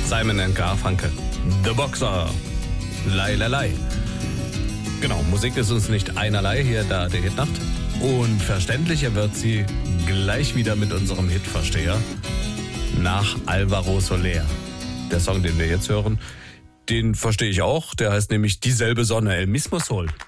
Simon & Garfunkel, The Boxer, Lai Lai Lai. Genau, Musik ist uns nicht einerlei hier da der Hitnacht. Und verständlicher wird sie gleich wieder mit unserem Hitversteher nach Alvaro Soler. Der Song, den wir jetzt hören, den verstehe ich auch. Der heißt nämlich Dieselbe Sonne, El Mismo Sol.